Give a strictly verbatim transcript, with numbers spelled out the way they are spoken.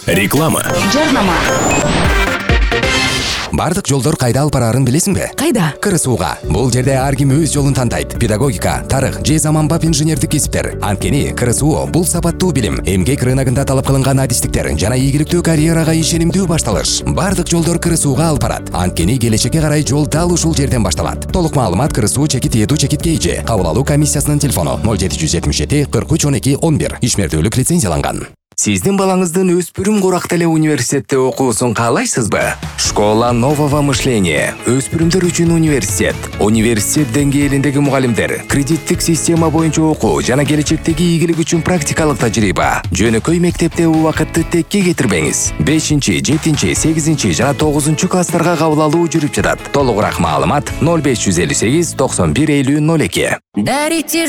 Реклама. Жарнама. Бардык жолдор кайда алып бараарын билесиңби? Кайда? Кыры сууга. Бул жерде ар ким өз жолун тандайт. Педагогика, тарых же заманбап инженердик кесиптер. Анткени кыры суу бул сапаттуу билим, эмгек рыногунда талап кылынган адистиктер жана ийгиликтүү карьерага ишенимдүү башталыш. Бардык жолдор кыры сууга алып барат. Анткени келечекке карай жол дал ушул жерден башталат. Толук маалымат кыры суу чекит этүү чекит кейжи. Кабыл алуу комиссиясынын телефону ноль жети жүз жетимиш жети кырк үч он эки он бир. Ишмердүүлүк лицензияланган. Сиздин балаңыздын өспүрүм курак эле университетте окуусун каалайсызбы? Школа нового мышления. Өспүрүмдөр үчүн университет. Университет деңгээлиндеги мугалимдер, кредиттик система боюнча окуу жана келечектеги ийгилик үчүн практикалык тажрыйба. Жөнөкөй мектепте убакытты текке кетирбеңиз. бешинчи, жетинчи, сегизинчи жана тогузунчу класстарга кабыл алуу жүрүп жатат. Толугураак маалымат ноль беш жүз элүү сегиз токсон бир элүү ноль эки. Дарите